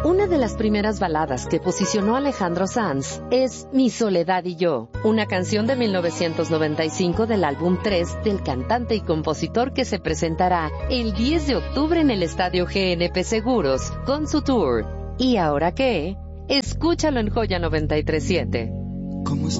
Una de las primeras baladas que posicionó Alejandro Sanz es Mi Soledad y Yo, una canción de 1995 del álbum 3 del cantante y compositor que se presentará el 10 de octubre en el Estadio GNP Seguros con su tour. ¿Y ahora qué? Escúchalo en Joya 93.7.